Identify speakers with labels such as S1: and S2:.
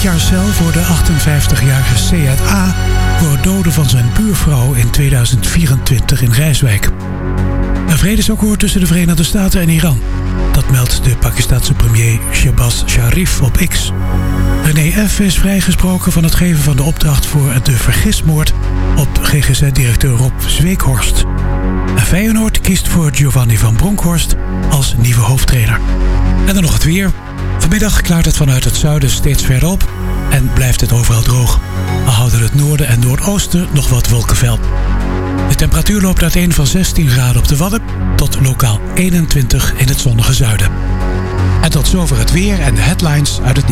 S1: 20 jaar cel voor de 58-jarige Sead A. voor het doden van zijn buurvrouw in 2024 in Rijswijk. Een vredesakkoord tussen de Verenigde Staten en Iran. Dat meldt de Pakistanse premier Shehbaz Sharif op X. René F. is vrijgesproken van het geven van de opdracht voor de vergismoord op GGZ-directeur Rob Zweekhorst. En Feyenoord kiest voor Giovanni van Bronckhorst als nieuwe hoofdtrainer. En dan nog het weer. Vanmiddag klaart het vanuit het zuiden steeds verder op en blijft het overal droog. Al houden het noorden en noordoosten nog wat wolkenvelden. De temperatuur loopt uiteen van 16 graden op de Wadden tot lokaal 21 in het zonnige zuiden. En tot zover het weer en de headlines uit het nieuws.